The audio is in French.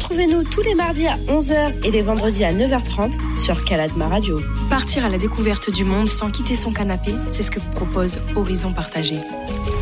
Retrouvez-nous tous les mardis à 11h et les vendredis à 9h30 sur Caladma Radio. Partir à la découverte du monde sans quitter son canapé, c'est ce que vous propose Horizon Partagé.